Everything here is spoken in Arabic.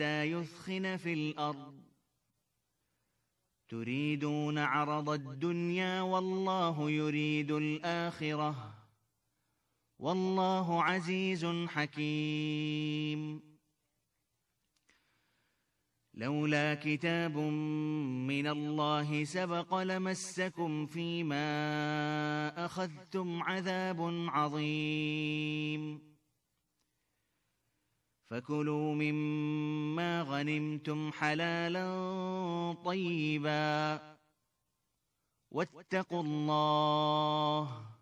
يثخن في الأرض تريدون عرض الدنيا والله يريد الآخرة والله عزيز حكيم. لولا كتاب من الله سبق لمسكم فيما أخذتم عذاب عظيم. فكلوا مما غنمتم حلالا طيبا واتقوا الله